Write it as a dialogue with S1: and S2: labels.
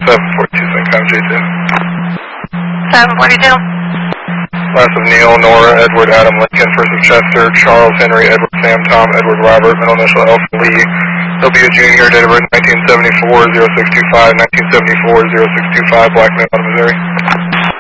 S1: 742 St. J2.
S2: 742.
S1: Last of Neil, Nora, Edward, Adam, Lincoln, first of Chester, Charles, Henry, Edward, Sam, Tom, Edward, Robert, middle initial Alpha, Lee. He'll be a junior, date of birth 1974, 0625, 1974, 0625, Black Male, Missouri.